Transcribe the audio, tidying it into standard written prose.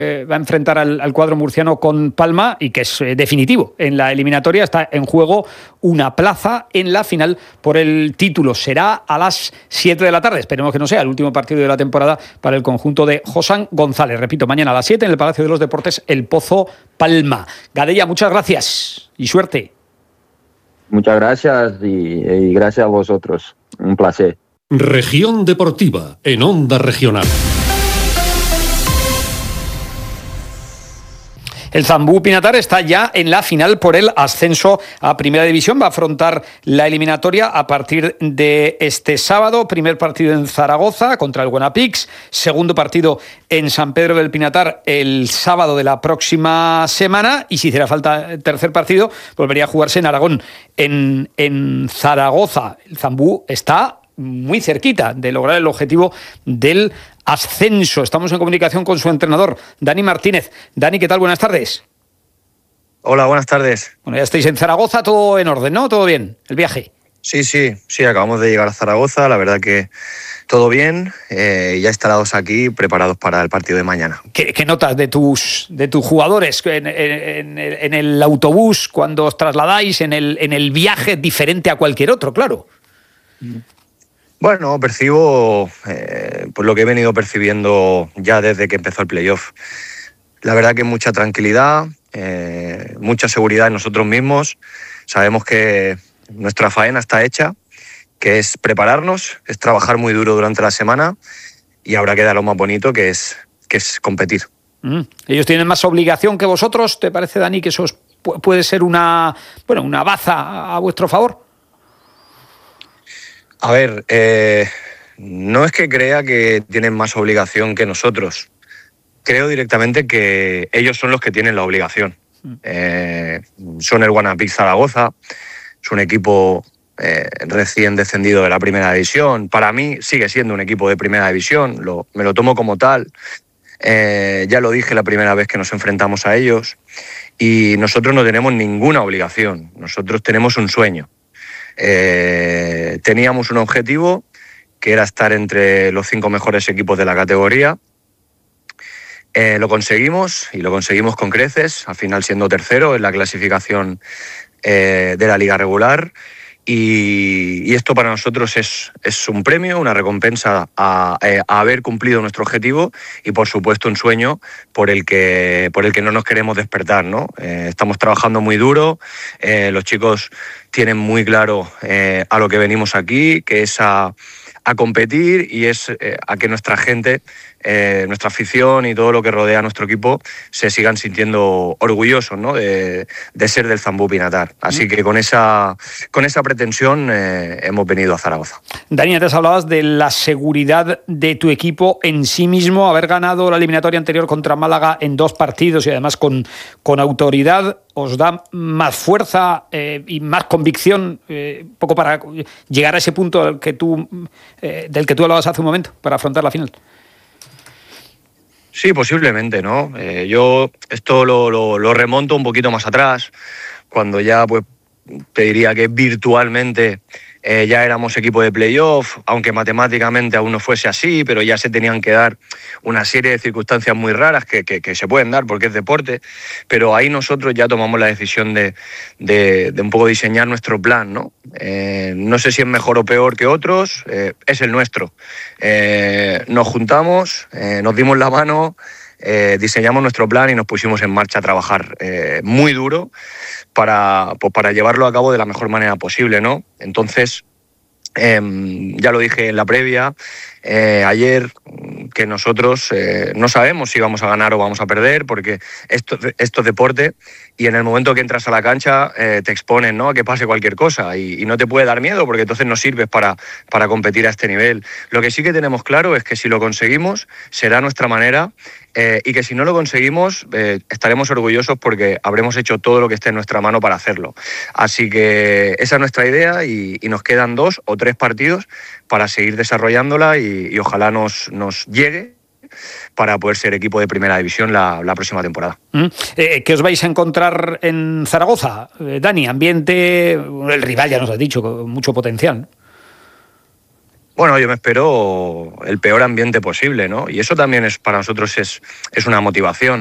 va a enfrentar al cuadro murciano con Palma y que es definitivo en la eliminatoria. Está en juego una plaza en la final por el título. Será a las 7 de la tarde. Esperemos que no sea el último partido de la temporada para el conjunto de Josán González. Repito, mañana a las 7 en el Palacio de los Deportes, El Pozo, Palma. Gadella, muchas gracias y suerte. Muchas gracias y gracias a vosotros. Un placer. Región Deportiva en Onda Regional. El Zambú Pinatar está ya en la final por el ascenso a Primera División. Va a afrontar la eliminatoria a partir de este sábado. Primer partido en Zaragoza contra el Buenapix. Segundo partido en San Pedro del Pinatar el sábado de la próxima semana. Y si hiciera falta tercer partido, volvería a jugarse en Aragón, en Zaragoza. El Zambú está muy cerquita de lograr el objetivo del ascenso. Estamos en comunicación con su entrenador, Dani Martínez. Dani, ¿qué tal? Buenas tardes. Hola, buenas tardes. Bueno, ya estáis en Zaragoza, todo en orden, ¿no? ¿Todo bien? ¿El viaje? Sí, acabamos de llegar a Zaragoza, la verdad que todo bien, ya instalados aquí, preparados para el partido de mañana. ¿Qué notas de tus jugadores en el autobús cuando os trasladáis, en el viaje diferente a cualquier otro, claro? Bueno, percibo pues lo que he venido percibiendo ya desde que empezó el playoff. La verdad que mucha tranquilidad, mucha seguridad en nosotros mismos. Sabemos que nuestra faena está hecha, que es prepararnos, es trabajar muy duro durante la semana y ahora queda lo más bonito, que es competir. Ellos tienen más obligación que vosotros. ¿Te parece, Dani, que eso puede ser una baza a vuestro favor? A ver, no es que crea que tienen más obligación que nosotros. Creo directamente que ellos son los que tienen la obligación. Son el Buenapix Zaragoza, es un equipo recién descendido de la Primera División. Para mí sigue siendo un equipo de Primera División, me lo tomo como tal. Ya lo dije la primera vez que nos enfrentamos a ellos. Y nosotros no tenemos ninguna obligación, nosotros tenemos un sueño. Teníamos un objetivo que era estar entre los 5 mejores equipos de la categoría. Lo conseguimos y lo conseguimos con creces, al final siendo tercero en la clasificación de la liga regular. Y esto para nosotros es un premio, una recompensa a haber cumplido nuestro objetivo y por supuesto un sueño por el que no nos queremos despertar, ¿no? Estamos trabajando muy duro, los chicos tienen muy claro a lo que venimos aquí, que es a competir y es a que nuestra gente, nuestra afición y todo lo que rodea a nuestro equipo se sigan sintiendo orgullosos, ¿no? de ser del Zambú Pinatar. Así que con esa pretensión hemos venido a Zaragoza. Dani, antes hablabas de la seguridad de tu equipo en sí mismo, haber ganado la eliminatoria anterior contra Málaga en 2 partidos y además con autoridad. ¿Os da más fuerza y más convicción un poco para llegar a ese punto del que tú hablabas hace un momento, para afrontar la final? Sí, posiblemente, ¿no? Yo esto lo remonto un poquito más atrás, cuando ya pues te diría que virtualmente ya éramos equipo de playoff, aunque matemáticamente aún no fuese así, pero ya se tenían que dar una serie de circunstancias muy raras que se pueden dar porque es deporte, pero ahí nosotros ya tomamos la decisión de un poco diseñar nuestro plan, ¿no? No sé si es mejor o peor que otros, es el nuestro. Nos juntamos, nos dimos la mano, diseñamos nuestro plan y nos pusimos en marcha a trabajar muy duro para llevarlo a cabo de la mejor manera posible, ¿no? Entonces, ya lo dije en la previa, ayer, que nosotros no sabemos si vamos a ganar o vamos a perder, porque esto es deporte y en el momento que entras a la cancha te exponen, ¿no?, a que pase cualquier cosa y no te puede dar miedo porque entonces no sirves para competir a este nivel. Lo que sí que tenemos claro es que si lo conseguimos será nuestra manera y que si no lo conseguimos estaremos orgullosos porque habremos hecho todo lo que esté en nuestra mano para hacerlo. Así que esa es nuestra idea y nos quedan 2 o 3 partidos para seguir desarrollándola y ojalá nos llegue para poder ser equipo de Primera División la próxima temporada. ¿Qué os vais a encontrar en Zaragoza, Dani? Ambiente, el rival ya nos has dicho, con mucho potencial. Bueno, yo me espero el peor ambiente posible, ¿no? Y eso también es para nosotros es una motivación.